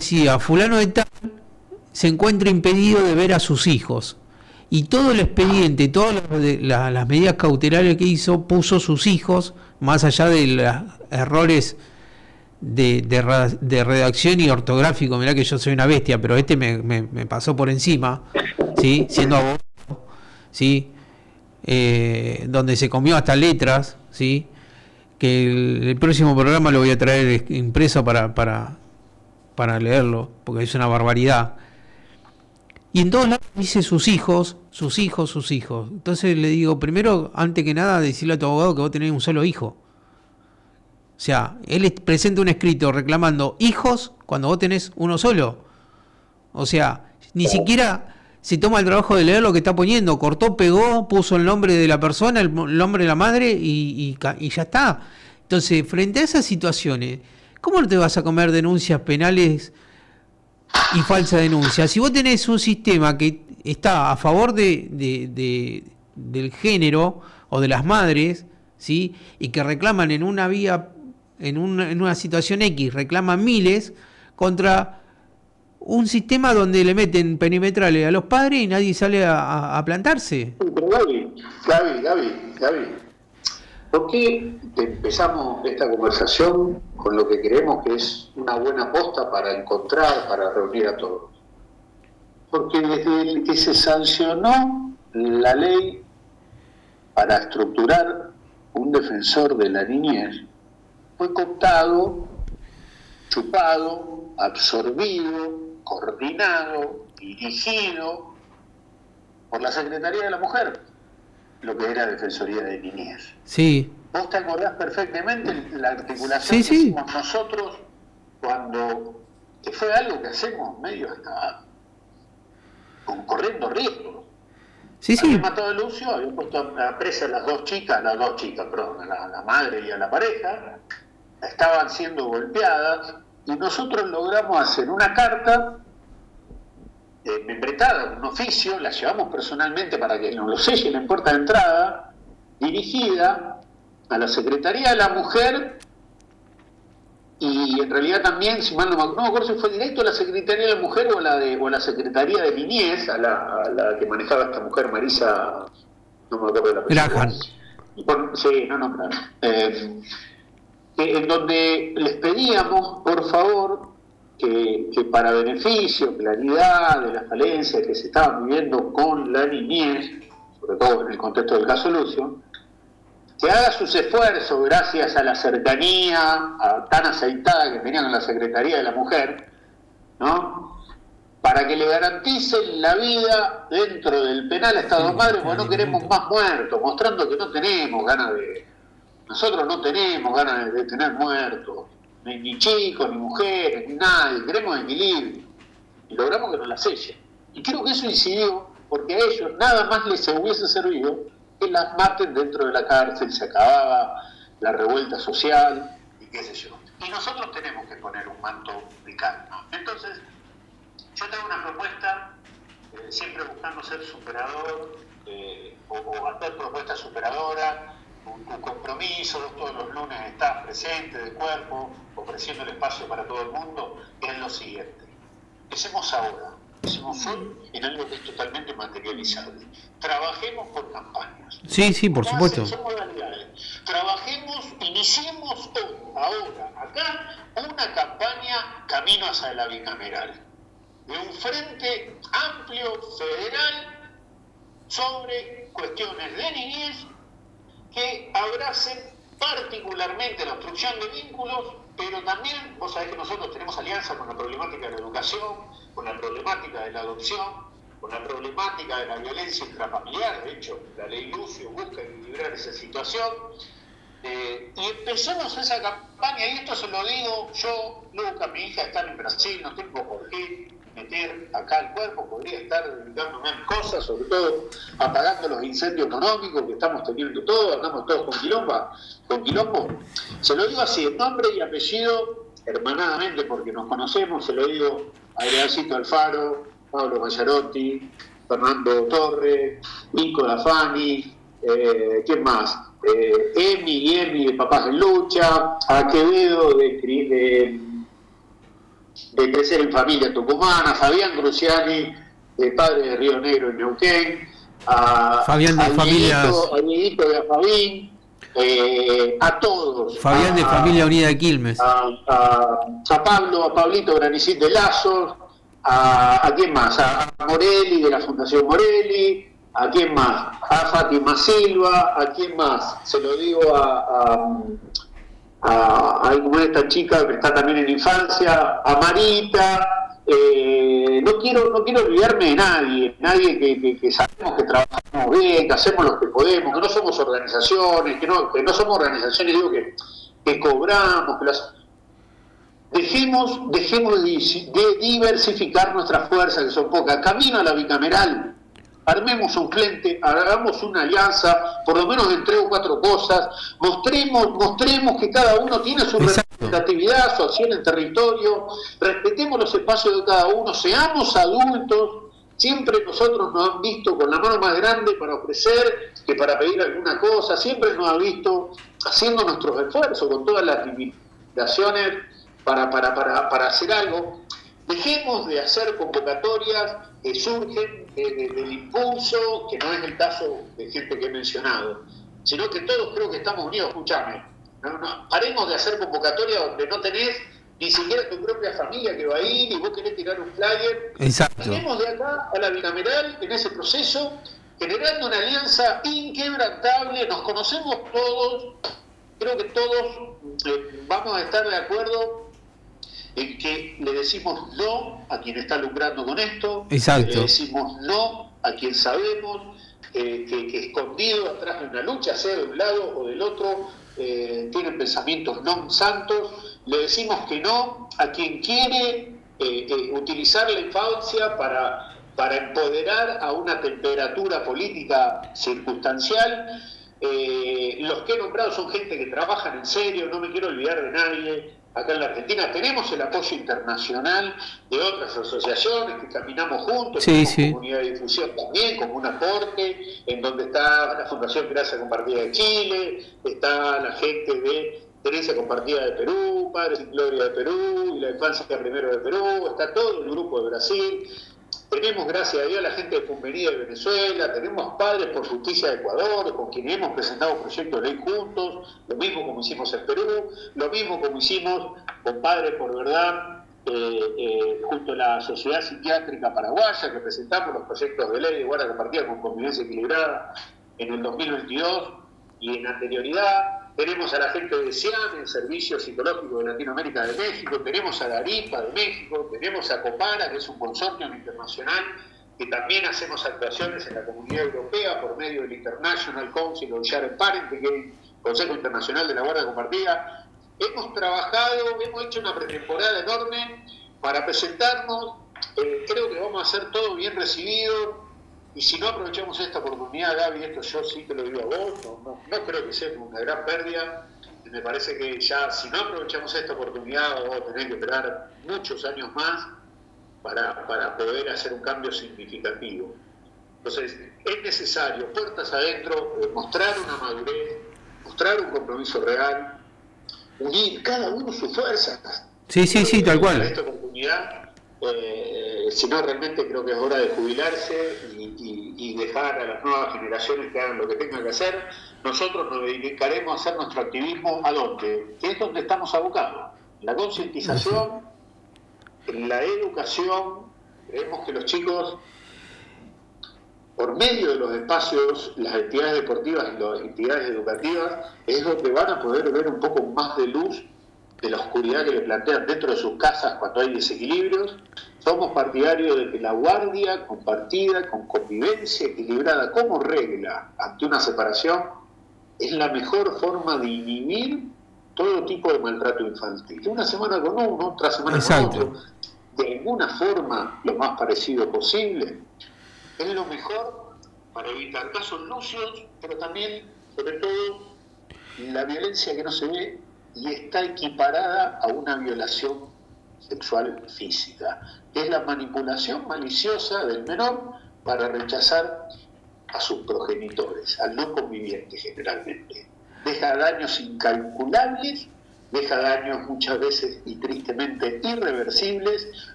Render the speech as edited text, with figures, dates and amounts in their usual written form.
decía, fulano de tal se encuentra impedido de ver a sus hijos. Y todo el expediente, todas las medidas cautelares que hizo, puso sus hijos, más allá de los errores de redacción y ortográfico. Mirá que yo soy una bestia, pero me pasó por encima, ¿sí? Siendo abogado, ¿sí? Donde se comió hasta letras, ¿sí? Que el próximo programa lo voy a traer impreso para leerlo, porque es una barbaridad. Y en todos lados dice sus hijos, sus hijos, sus hijos. Entonces le digo, primero, antes que nada, decirle a tu abogado que vos tenés un solo hijo. O sea, él presenta un escrito reclamando hijos cuando vos tenés uno solo. O sea, ni siquiera se toma el trabajo de leer lo que está poniendo. Cortó, pegó, puso el nombre de la persona, el nombre de la madre y ya está. Entonces, frente a esas situaciones, ¿cómo no te vas a comer denuncias penales y falsa denuncia? Si vos tenés un sistema que está a favor del género o de las madres, ¿sí? Y que reclaman en una vía, en una situación X, reclaman miles contra un sistema donde le meten perimetrales a los padres y nadie sale a plantarse. Pero Gaby, ¿por qué empezamos esta conversación con lo que creemos que es una buena posta para encontrar, para reunir a todos? Porque desde el que se sancionó la ley para estructurar un defensor de la niñez, fue cooptado, chupado, absorbido, coordinado, dirigido por la Secretaría de la Mujer, lo que era Defensoría de Niñez. Sí. Vos te acordás perfectamente la articulación que hicimos nosotros cuando, que fue algo que hacemos medio hasta corriendo riesgos. Habían matado a Lucio, habían puesto a presa a las dos chicas, perdón, a la madre y a la pareja, estaban siendo golpeadas, y nosotros logramos hacer una carta membretada, un oficio, la llevamos personalmente para que nos lo sellen en puerta de entrada, dirigida a la Secretaría de la Mujer, y en realidad también, si mal no me acuerdo si fue directo a la Secretaría de la Mujer o la Secretaría de Niñez, a la que manejaba esta mujer, Marisa, no me acuerdo de la persona. Sí, claro. En donde les pedíamos, por favor, que para beneficio, claridad de las falencias que se estaban viviendo con la niñez, sobre todo en el contexto del caso Lucio, que haga sus esfuerzos gracias a la cercanía tan aceitada que tenían en la Secretaría de la Mujer, ¿no? Para que le garanticen la vida dentro del penal a estas dos madres, porque no queremos más muertos, mostrando que no tenemos ganas nosotros no tenemos ganas de tener muertos, ni chicos, ni mujeres, ni nadie, queremos equilibrio. Y logramos que nos la sellen. Y creo que eso incidió, porque a ellos nada más les hubiese servido que las maten dentro de la cárcel, se acababa la revuelta social, y qué sé yo. Y nosotros tenemos que poner un manto de calma. Entonces, yo tengo una propuesta, siempre buscando ser superador, o hacer propuestas superadoras, un compromiso, todos los lunes estás presente de cuerpo, ofreciendo el espacio para todo el mundo, es lo siguiente. Empecemos ahora, empecemos hoy en algo que es totalmente materializable. Trabajemos por campañas. Sí, por supuesto. Trabajemos, iniciemos hoy, ahora, acá, una campaña camino hacia la bicameral, de un frente amplio, federal, sobre cuestiones de niñez, que abracen particularmente la obstrucción de vínculos, pero también, vos sabés que nosotros tenemos alianza con la problemática de la educación, con la problemática de la adopción, con la problemática de la violencia intrafamiliar. De hecho, la ley Lucio busca equilibrar esa situación, y empezamos esa campaña, y esto se lo digo yo, Luca, mi hija está en Brasil, no tengo por qué meter acá el cuerpo, podría estar dedicándome a cosas, sobre todo apagando los incendios económicos que estamos teniendo todos, andamos todos con quilombo. Se lo digo así, en nombre y apellido, hermanadamente, porque nos conocemos, se lo digo a Adriancito Alfaro, Pablo Mallarotti, Fernando Torre, Nico Lafani, ¿quién más? Emi de Papás en Lucha, a Quevedo de de Crecer en Familia Tucumana, Fabián Gruciani, padre de Río Negro en Neuquén, Fabián de Familias... a Dieguito de Afabín, a todos. Fabián de Familia Unida de Quilmes. A Pablito Granicín de Lazos, a quién más, a Morelli de la Fundación Morelli, a quién más, a Fátima Silva, a quién más, se lo digo a esta chica que está también en infancia, a Marita. No quiero olvidarme de nadie que sabemos que trabajamos bien, que hacemos lo que podemos, que no somos organizaciones, que no somos organizaciones, digo, que cobramos, dejemos de diversificar nuestras fuerzas, que son pocas. Camino a la bicameral, armemos un frente, hagamos una alianza, por lo menos en 3 o 4 cosas, mostremos que cada uno tiene su representatividad, su acción en territorio, respetemos los espacios de cada uno, seamos adultos. Siempre nosotros nos han visto con la mano más grande para ofrecer que para pedir alguna cosa, siempre nos han visto haciendo nuestros esfuerzos con todas las limitaciones para hacer algo. Dejemos de hacer convocatorias que surgen del impulso, que no es el caso de gente que he mencionado, sino que todos creo que estamos unidos. Escúchame, paremos de hacer convocatorias donde no tenés ni siquiera tu propia familia que va a ir y vos querés tirar un flyer. Exacto. Tenemos de acá a la bicameral en ese proceso, generando una alianza inquebrantable. Nos conocemos todos, creo que todos vamos a estar de acuerdo en que le decimos no a quien está lucrando con esto. Exacto. Le decimos no a quien sabemos que escondido atrás de una lucha, sea de un lado o del otro, tienen pensamientos no santos. Le decimos que no a quien quiere utilizar la infancia para empoderar a una temperatura política circunstancial. Los que he nombrado son gente que trabajan en serio, no me quiero olvidar de nadie. Acá en la Argentina tenemos el apoyo internacional de otras asociaciones que caminamos juntos, tenemos comunidad de difusión también, como un aporte, en donde está la Fundación Gracia Compartida de Chile, está la gente de Tenencia Compartida de Perú, Padres sin Gloria de Perú, y la Infancia Primero de Perú, está todo el grupo de Brasil. Tenemos, gracias a Dios, la gente de Convenida de Venezuela, tenemos Padres por Justicia de Ecuador, con quienes hemos presentado proyectos de ley juntos, lo mismo como hicimos en Perú, lo mismo como hicimos con Padres por Verdad, junto a la Sociedad Psiquiátrica Paraguaya, que presentamos los proyectos de ley de guarda compartida con convivencia equilibrada en el 2022 y en anterioridad. Tenemos a la gente de CIAM, el Servicio Psicológico de Latinoamérica de México, tenemos a Garipa de México, tenemos a Copara, que es un consorcio internacional, que también hacemos actuaciones en la Comunidad Europea por medio del International Council on Shared Parenting, que es el Consejo Internacional de la Guardia Compartida. Hemos trabajado, hemos hecho una pretemporada enorme para presentarnos, creo que vamos a hacer todo bien recibido. Y si no aprovechamos esta oportunidad, Gaby, esto yo sí te lo digo a vos, no creo que sea una gran pérdida. Me parece que ya, si no aprovechamos esta oportunidad, vamos a tener que esperar muchos años más para poder hacer un cambio significativo. Entonces, es necesario, puertas adentro, mostrar una madurez, mostrar un compromiso real, unir cada uno sus fuerzas. Sí, tal cual. Esta oportunidad, si no, realmente creo que es hora de jubilarse y dejar a las nuevas generaciones que hagan lo que tengan que hacer. Nosotros nos dedicaremos a hacer nuestro activismo ¿a dónde? Que es donde estamos abocados, la concientización, la educación. Creemos que los chicos, por medio de los espacios, las entidades deportivas y las entidades educativas, es donde van a poder ver un poco más de luz de la oscuridad que le plantean dentro de sus casas cuando hay desequilibrios. Somos partidarios de que la guardia compartida, con convivencia equilibrada como regla ante una separación, es la mejor forma de inhibir todo tipo de maltrato infantil. Una semana con uno, otra semana con otro, de alguna forma lo más parecido posible, es lo mejor para evitar casos lucios, pero también, sobre todo, la violencia que no se ve y está equiparada a una violación sexual física, que es la manipulación maliciosa del menor para rechazar a sus progenitores, al no conviviente generalmente. Deja daños incalculables deja daños muchas veces y tristemente irreversibles,